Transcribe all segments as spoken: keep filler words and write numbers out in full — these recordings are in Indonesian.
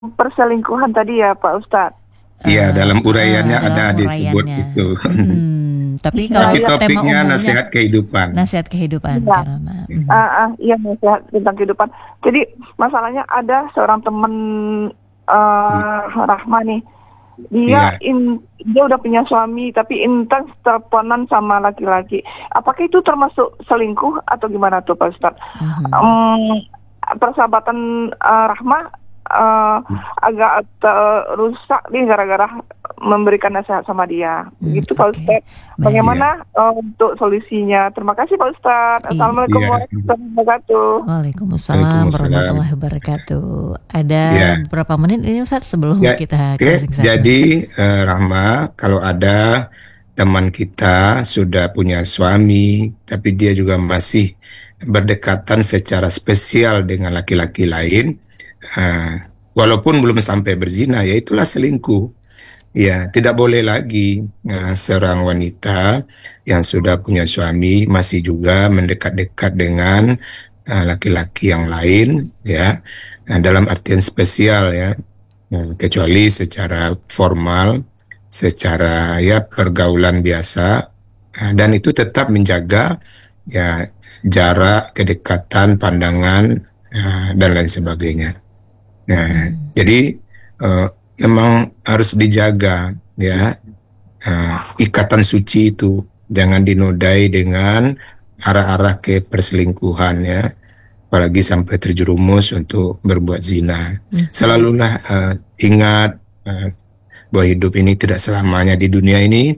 perselingkuhan tadi ya Pak Ustadz. Iya, Eh, dalam eh, uraiannya dalam ada disebut uraiannya. itu. Mm-mm. Tapi Nah, kalau Tapi ya, tema topiknya umumnya nasihat kehidupan. nasihat kehidupan, iya. Kak Rama. Mhm. Ah, ah, iya nasihat tentang kehidupan. Jadi masalahnya ada seorang teman eh Rahma nih. Dia Iya. in, dia udah punya suami tapi intens teleponan sama laki-laki. Apakah itu termasuk selingkuh atau gimana tuh Pak Ustadz? Mhm. Em, persahabatan eh, Rahma eh, agak eh, rusak nih gara-gara memberikan nasihat sama dia. Hmm, Begitu Pak oke. Ustadz. Baik. Bagaimana eh, untuk solusinya? Terima kasih Pak Ustadz. Iya. Assalamualaikum Iya. warahmatullahi wabarakatuh. Waalaikumsalam Waalaikumsalam. warahmatullahi wabarakatuh. Ada Ya. beberapa menit ini Ustaz sebelum Ya, kita oke. closing statement. Jadi eh, Rahma, kalau ada teman kita sudah punya suami, tapi dia juga masih berdekatan secara spesial dengan laki-laki lain, eh, walaupun belum sampai berzina, ya itulah selingkuh. Ya, tidak boleh lagi eh, seorang wanita yang sudah punya suami masih juga mendekat-dekat dengan eh, laki-laki yang lain, ya. Nah, dalam artian spesial ya. Hmm, kecuali secara formal, secara ya pergaulan biasa, eh, dan itu tetap menjaga ya jarak, kedekatan, pandangan, eh, dan lain sebagainya. Nah, Hmm. jadi eh, memang harus dijaga ya eh, ikatan suci itu, jangan dinodai dengan arah-arah ke perselingkuhan ya, apalagi sampai terjerumus untuk berbuat zina. Hmm. Selalulah eh, ingat eh, bahwa hidup ini tidak selamanya di dunia ini.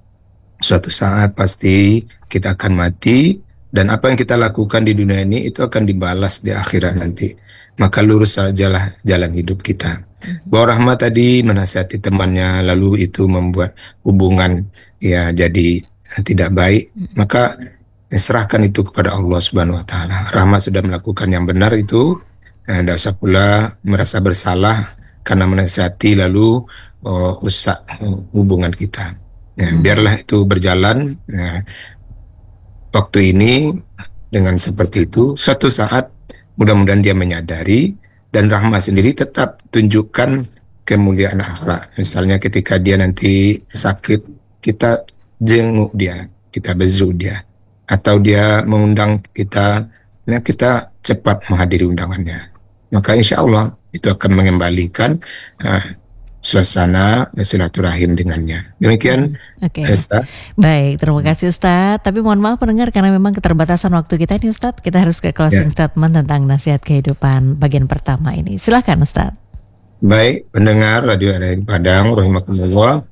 Suatu saat pasti kita akan mati, dan apa yang kita lakukan di dunia ini itu akan dibalas di akhirat nanti. Maka lurus sajalah jalan hidup kita. Hmm. Bahwa Rahmat tadi menasihati temannya, lalu itu membuat hubungan ya jadi tidak baik, Hmm. maka serahkan itu kepada Allah Subhanahu wa taala. Rahmat sudah melakukan yang benar itu, eh, tidak usah pula merasa bersalah karena menasihati lalu oh, rusak eh, hubungan kita. Ya, Hmm. biarlah itu berjalan. Nah, waktu ini dengan seperti itu, suatu saat mudah-mudahan dia menyadari, dan Rahma sendiri tetap tunjukkan kemuliaan akhlak. Misalnya ketika dia nanti sakit, kita jenguk dia, kita bezu dia, atau dia mengundang kita, nah kita cepat menghadiri undangannya. Maka insya Allah itu akan mengembalikan uh, suasana silaturahim dengannya. Demikian, Hmm. Oke. Esther. Baik, terima kasih Ustadz. Tapi mohon maaf pendengar karena memang keterbatasan waktu kita ini Ustadz. Kita harus ke closing Ya. statement tentang nasihat kehidupan bagian pertama ini. Silakan Ustadz. Baik, pendengar Radio R R I Padang, rahimakumullah.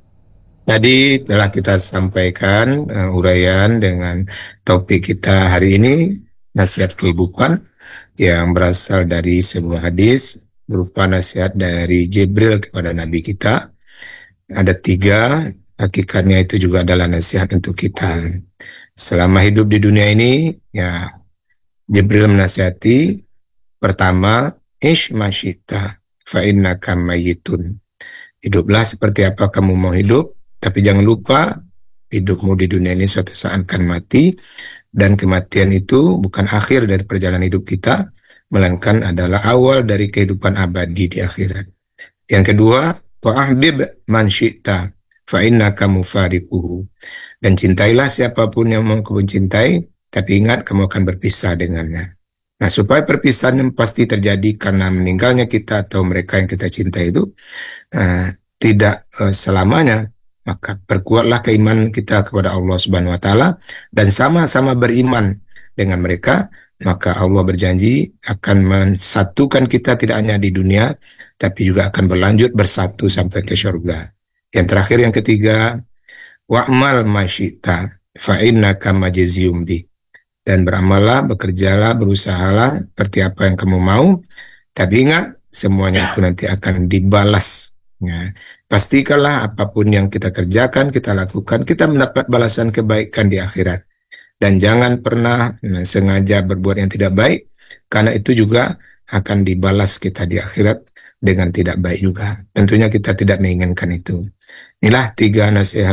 Tadi telah kita sampaikan uh, uraian dengan topik kita hari ini, nasihat kehidupan, yang berasal dari sebuah hadis berupa nasihat dari Jibril kepada Nabi kita. Ada tiga, hakikatnya itu juga adalah nasihat untuk kita. Selama hidup di dunia ini, ya Jibril menasihati, pertama, ish masyita fa innaka mayyitun. Hiduplah seperti apa kamu mau hidup, tapi jangan lupa hidupmu di dunia ini suatu saat akan mati, dan kematian itu bukan akhir dari perjalanan hidup kita, melainkan adalah awal dari kehidupan abadi di akhirat. Yang kedua, wa'ahbib man syi'ta fa innaka mufariquhu. Dan cintailah siapapun yang mau kamu cintai, tapi ingat kamu akan berpisah dengannya. Nah, supaya perpisahan yang pasti terjadi karena meninggalnya kita atau mereka yang kita cintai itu uh, tidak uh, selamanya, maka perkuatlah keimanan kita kepada Allah Subhanahu wa taala dan sama-sama beriman dengan mereka, maka Allah berjanji akan mensatukan kita tidak hanya di dunia tapi juga akan berlanjut bersatu sampai ke surga. Yang terakhir, yang ketiga, wa'mal masyita fa innaka majziyum bi. Dan beramallah, bekerjalah, berusahalah seperti apa yang kamu mau, tapi ingat semuanya itu nanti akan dibalas. Ya, pastikanlah apapun yang kita kerjakan, kita lakukan, kita mendapat balasan kebaikan di akhirat. Dan jangan pernah nah, sengaja berbuat yang tidak baik, karena itu juga akan dibalas kita di akhirat dengan tidak baik juga. Tentunya kita tidak menginginkan itu. Inilah tiga nasihat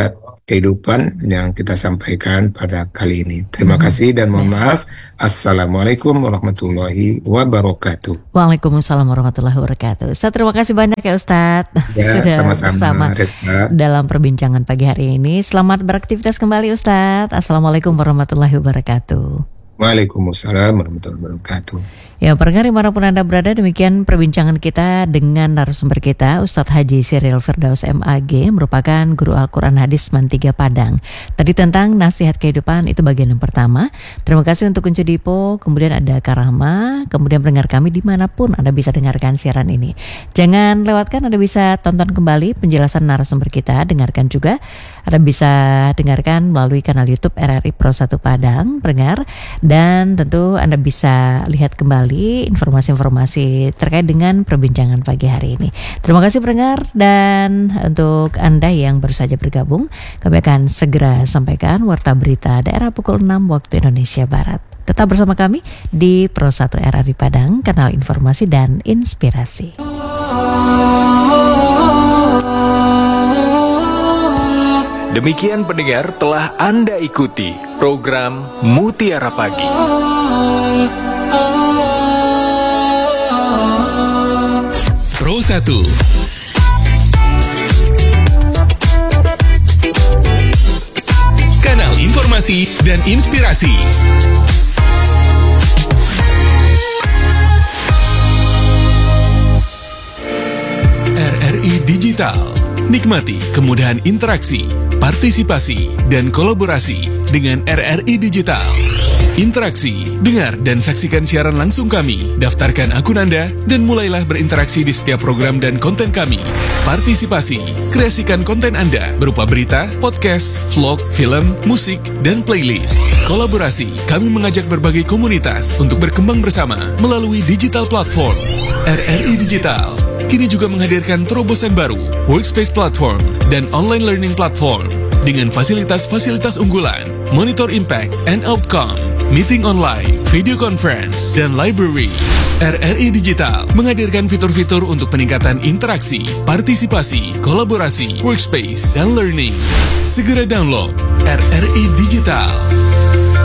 kehidupan yang kita sampaikan pada kali ini. Terima kasih dan mohon maaf. Assalamualaikum warahmatullahi wabarakatuh. Waalaikumsalam warahmatullahi wabarakatuh. Ustaz, terima kasih banyak ya Ustaz. Ya, Sudah bersama sama-sama Resta. dalam perbincangan pagi hari ini. Selamat beraktivitas kembali Ustaz. Assalamualaikum warahmatullahi wabarakatuh. Waalaikumsalam warahmatullahi wabarakatuh. Ya, pendengar dimanapun Anda berada, demikian perbincangan kita dengan narasumber kita, Ustadz Haji Siril Firdaus M A G, merupakan Guru Al-Quran Hadis Mantiga Padang. Tadi tentang nasihat kehidupan, itu bagian yang pertama. Terima kasih untuk Kunci Dipo, kemudian ada Karahma, kemudian pendengar kami dimanapun Anda bisa dengarkan siaran ini. Jangan lewatkan, Anda bisa tonton kembali penjelasan narasumber kita, dengarkan juga. Anda bisa dengarkan melalui kanal YouTube R R I Pro satu Padang, pendengar. Dan tentu Anda bisa lihat kembali informasi-informasi terkait dengan perbincangan pagi hari ini. Terima kasih pendengar, dan untuk Anda yang baru saja bergabung, kami akan segera sampaikan warta berita daerah pukul enam waktu Indonesia Barat. Tetap bersama kami di Pro satu R R I Padang, kanal informasi dan inspirasi. Demikian pendengar, telah Anda ikuti program Mutiara Pagi. Pro satu. Kanal informasi dan inspirasi. R R I Digital. Nikmati kemudahan interaksi, partisipasi, dan kolaborasi dengan R R I Digital. Interaksi, dengar dan saksikan siaran langsung kami, daftarkan akun Anda, dan mulailah berinteraksi di setiap program dan konten kami. Partisipasi, kreasikan konten Anda berupa berita, podcast, vlog, film, musik, dan playlist. Kolaborasi, kami mengajak berbagai komunitas untuk berkembang bersama melalui digital platform. R R I Digital kini juga menghadirkan terobosan baru, workspace platform, dan online learning platform dengan fasilitas-fasilitas unggulan, monitor impact and outcome, meeting online, video conference, dan library. R R I Digital menghadirkan fitur-fitur untuk peningkatan interaksi, partisipasi, kolaborasi, workspace, dan learning. Segera download R R I Digital.